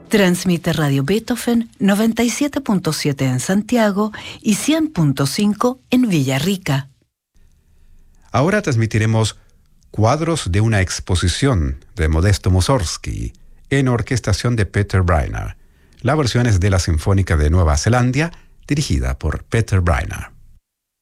Transmite Radio Beethoven 97.7 en Santiago y 100.5 en Villarrica. Ahora transmitiremos cuadros de una exposición de Modesto Mussorgsky en orquestación de Peter Brainer. La versión es de la Sinfónica de Nueva Zelanda, dirigida por Peter Brainer.